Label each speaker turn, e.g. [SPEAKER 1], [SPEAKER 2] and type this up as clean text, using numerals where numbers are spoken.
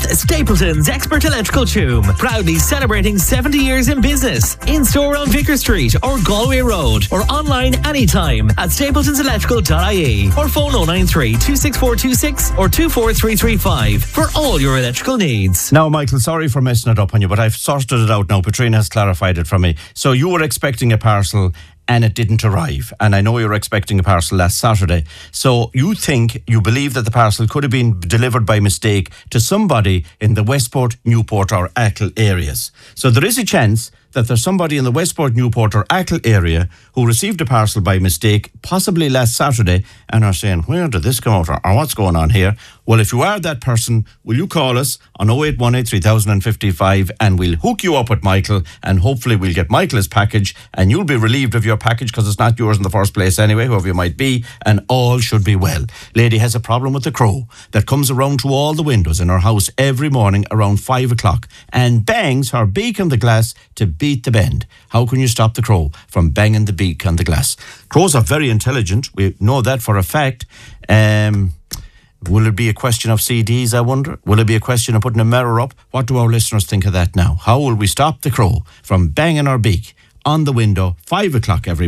[SPEAKER 1] Stapleton's Expert Electrical Toom, proudly celebrating 70 years in business. In store on Vicar Street or Galway Road, or online anytime at stapletonselectrical.ie, or phone 093 26426 or 24335 for all your electrical needs.
[SPEAKER 2] Now, Michael, sorry for messing it up on you, but I've sorted it out now. Petrina has clarified it for me. So you were expecting a parcel and it didn't arrive. And I know you were expecting a parcel last Saturday. So you believe that the parcel could have been delivered by mistake to somebody in the Westport, Newport or Achill areas. So there is a chance that there's somebody in the Westport, Newport or Achill area who received a parcel by mistake, possibly last Saturday, and are saying, where did this come out or what's going on here? Well, if you are that person, will you call us on 0818 3055 and we'll hook you up with Michael, and hopefully we'll get Michael his package and you'll be relieved of your package because it's not yours in the first place anyway, whoever you might be, and all should be well. Lady has a problem with the crow that comes around to all the windows in her house every morning around 5 o'clock and bangs her beak on the glass to beat the bend. How can you stop the crow from banging the beak on the glass? Crows are very intelligent. We know that for a fact. Will it be a question of CDs, I wonder? Will it be a question of putting a mirror up? What do our listeners think of that now? How will we stop the crow from banging her beak on the window 5 o'clock every